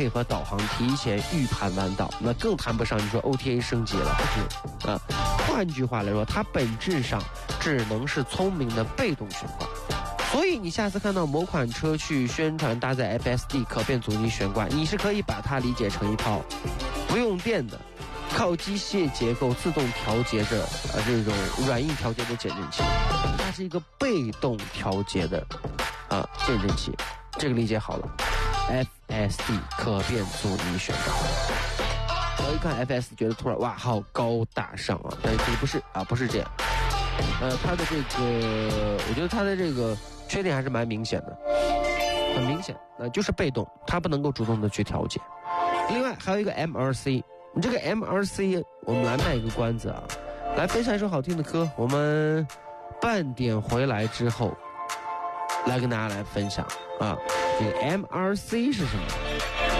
配合导航提前预判弯道，那更谈不上你说 OTA 升级了，不是啊。换句话来说，它本质上只能是聪明的被动悬挂。所以你下次看到某款车去宣传搭载 FSD 可变阻尼悬挂，你是可以把它理解成一套不用电的靠机械结构自动调节着这种软硬调节的减震器，它是一个被动调节的减震器，这个理解好了。FSD 可变阻尼悬挂，我一看 FS 觉得突然哇好高大上啊，但是这个不是这样。它的这个，我觉得它的这个缺点还是蛮明显的，很明显，就是被动，它不能够主动的去调节。另外还有一个 MRC， 这个 MRC 我们来卖一个关子啊，来分享一首好听的歌，我们半点回来之后来跟大家来分享啊，这个 MRC 是什么？